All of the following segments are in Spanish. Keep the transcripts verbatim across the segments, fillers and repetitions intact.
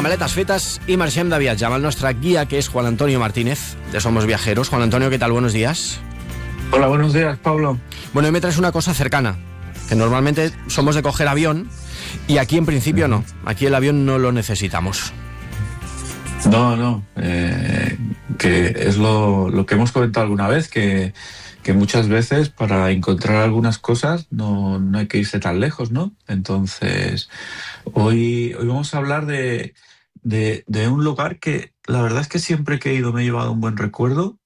maletes fetes i marxem de viatge amb el nostre guia, que es Juan Antonio Martínez, de Somos Viajeros. Juan Antonio, ¿qué tal? Buenos días. Hola, buenos días, Pablo. Bueno, hoy me traes una cosa cercana, que normalmente somos de coger avión y aquí en principio no. Aquí el avión no lo necesitamos. No, no, eh, que es lo, lo que hemos comentado alguna vez, que, que muchas veces para encontrar algunas cosas no, no hay que irse tan lejos, ¿no? Entonces, hoy, hoy vamos a hablar de, de, de un lugar que la verdad es que siempre que he ido me he llevado un buen recuerdo.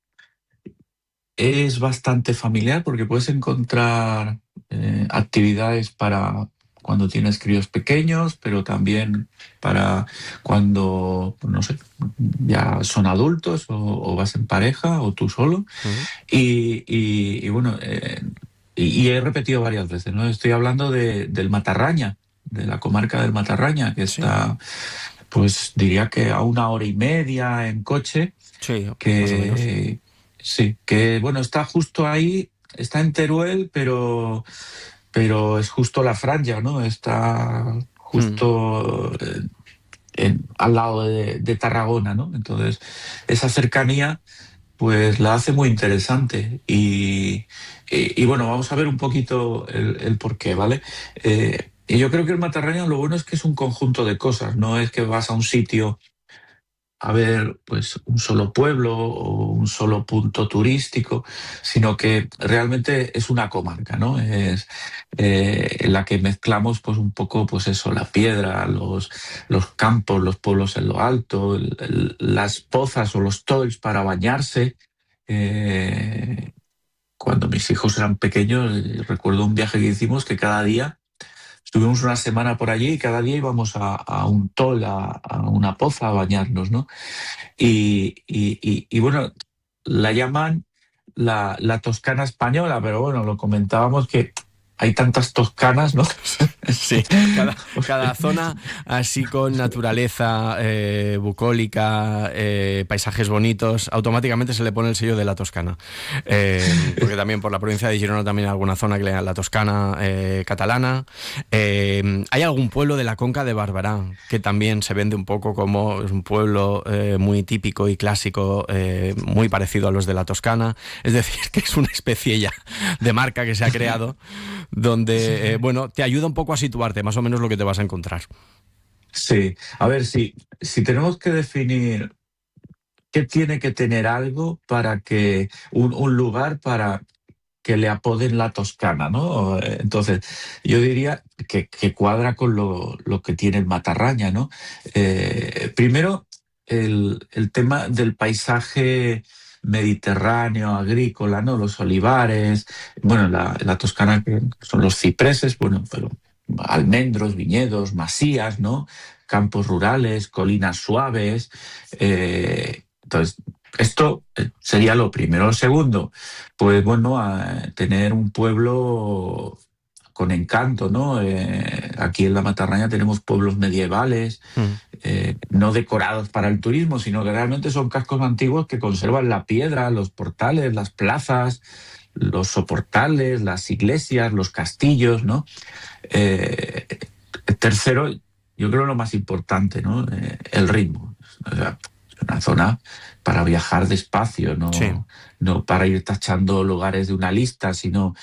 Es bastante familiar porque puedes encontrar eh, actividades para cuando tienes críos pequeños, pero también para cuando, pues no sé, ya son adultos o, o vas en pareja o tú solo. Uh-huh. Y, y, y bueno, eh, y, y he repetido varias veces, ¿no? Estoy hablando de, del Matarraña, de la comarca del Matarraña, que Sí. está, pues diría que a una hora y media en coche. Sí, que, más o menos. Sí, que bueno, está justo ahí, está en Teruel, pero, pero es justo la franja, ¿no? Está justo eh, en, al lado de, de Tarragona, ¿no? Entonces, esa cercanía pues la hace muy interesante y, y, y bueno, vamos a ver un poquito el, el porqué, ¿vale? Eh, y yo creo que el Matarraña lo bueno es que es un conjunto de cosas, no es que vas a un sitio a ver pues un solo pueblo o un solo punto turístico, sino que realmente es una comarca, ¿no? Es eh, en la que mezclamos pues un poco pues eso, la piedra, los, los campos, los pueblos en lo alto, el, el, las pozas o los tolls para bañarse. Eh, cuando mis hijos eran pequeños, recuerdo un viaje que hicimos que cada día estuvimos una semana por allí y cada día íbamos a, a un tol, a, a una poza a bañarnos, ¿no? Y, y, y, y bueno, la llaman la, la Toscana española, pero bueno, lo comentábamos que hay tantas Toscanas, ¿no? Sí, cada, cada zona así con naturaleza eh, bucólica, eh, paisajes bonitos, automáticamente se le pone el sello de la Toscana. Eh, porque también por la provincia de Girona también hay alguna zona que le llama la Toscana eh, catalana. Eh, hay algún pueblo de la Conca de Barberá que también se vende un poco como es un pueblo eh, muy típico y clásico, eh, muy parecido a los de la Toscana. Es decir, que es una especie ya de marca que se ha creado donde, eh, bueno, te ayuda un poco a situarte más o menos lo que te vas a encontrar. Sí, a ver, si, si tenemos que definir qué tiene que tener algo para que, un, un lugar para que le apoden la Toscana, ¿no? Entonces, yo diría que, que cuadra con lo, lo que tiene el Matarraña, ¿no? Eh, primero, el, el tema del paisaje mediterráneo, agrícola, ¿no? Los olivares, bueno, la, la Toscana que son los cipreses, bueno, pero almendros, viñedos, masías, ¿no? Campos rurales, colinas suaves. Eh, entonces, esto sería lo primero. Lo segundo, pues bueno, a tener un pueblo con encanto, ¿no? Eh, aquí en la Matarraña tenemos pueblos medievales, Mm. eh, no decorados para el turismo, sino que realmente son cascos antiguos que conservan la piedra, los portales, las plazas, los soportales, las iglesias, los castillos, ¿no? Eh, tercero, yo creo lo más importante, ¿no? Eh, el ritmo. O sea, es una zona para viajar despacio, no, Sí. no para ir tachando lugares de una lista, sino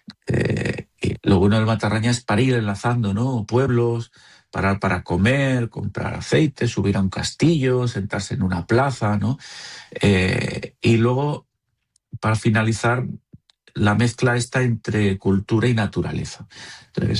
eh, lo bueno del Matarraña es para ir enlazando, ¿no? Pueblos, parar para comer, comprar aceite, subir a un castillo, sentarse en una plaza, ¿no? Eh, y luego, para finalizar, la mezcla está entre cultura y naturaleza. Entonces,